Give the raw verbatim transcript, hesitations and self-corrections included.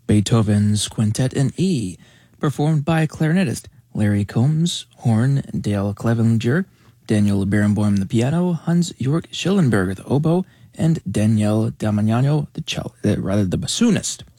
Beethoven's Quintet in E, performed by clarinetist Larry Combs, horn Dale Clevenger, Daniel Barenboim the piano, Hans-Jörg Schillenberger the oboe, and Danielle Damiano the cello, uh, rather the bassoonist.